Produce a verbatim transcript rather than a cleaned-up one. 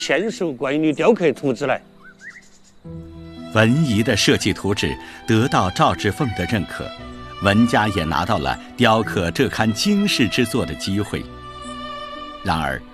签署关于雕刻图纸来。 文仪的设计图纸得到赵志凤的认可，文家也拿到了雕刻这刊惊世之作的机会。然而